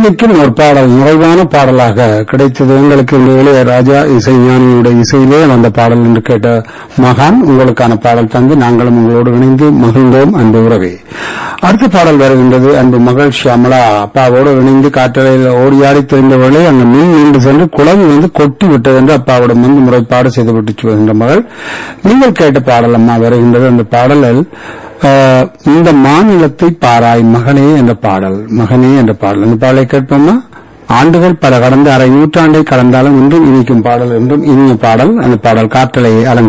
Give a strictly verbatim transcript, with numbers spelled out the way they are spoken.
இறுதிக்கும் ஒரு பாடல் நிறைவான பாடலாக கிடைத்தது எங்களுக்கு. இந்த இளையராஜா இசைஞானியுடைய இசையிலே வந்த பாடல் என்று கேட்ட மகான் உங்களுக்கான பாடல் தந்து நாங்களும் உங்களோடு இணைந்து மகிழ்ந்தோம் அன்பு உறவே. அடுத்த பாடல் வருகின்றது. அன்பு மகள் ஷியாமலா அப்பாவோடு இணைந்து காற்றலையில் ஓடியாடி தெரிந்தவர்களே அங்கு மின் நின்று சென்று குழம்பு வந்து கொட்டி விட்டது என்று அப்பாவோட முன்பு முறைப்பாடு செய்துவிட்டு வருகின்ற மகள். நீங்கள் கேட்ட பாடல் அம்மா வருகின்றது. அந்த பாடலில் இந்த மாநிலத்தை பாராய் மகனே என்ற பாடல், மகனே என்ற பாடல். அந்த பாடலை கேட்போமா? ஆண்டுகள் பல கடந்த அரை நூற்றாண்டை கடந்தாலும் இன்றும் இனிக்கும் பாடல், என்றும் இனிய பாடல். அந்த பாடல் காற்றலை அலங்க